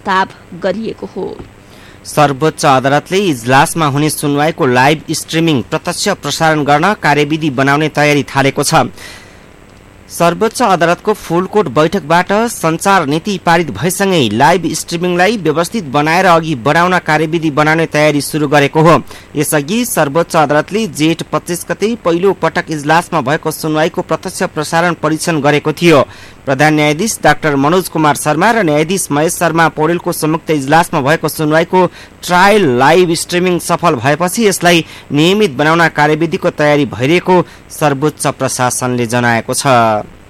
प्रस्ताव गरिएको हो। सर्वोच्च अदालतले इजलासमा हुने सुनवाईको लाइभ स्ट्रिमिङ प्रत्यक्ष प्रसारण गर्न कार्यविधि बनाउने तयारी थालेको छ। सर्वोच्च अदालतको फुलकोट बैठकबाट सञ्चार नीति पारित भएसँगै लाइभ स्ट्रिमिङलाई व्यवस्थित बनाएर अघि बढाउन कार्यविधि बनाउने तयारी सुरु गरेको हो। यसअघि सर्वोच्च अदालतले जेठ 25 गते पहिलो पटक इजलासमा भएको सुनवाईको प्रत्यक्ष प्रसारण परीक्षण गरेको थियो। प्रधान न्यायाधीश डाक्टर मनोज कुमार शर्मा र न्यायाधीश महेश शर्मा पौडेलको संयुक्त इजलासमा भएको सुनवाईको ट्रायल लाइभ स्ट्रिमिङ सफल भएपछि यसलाई नियमित बनाउन कार्यविधिको तयारी भइरहेको सर्वोच्च प्रशासनले जनाएको छ।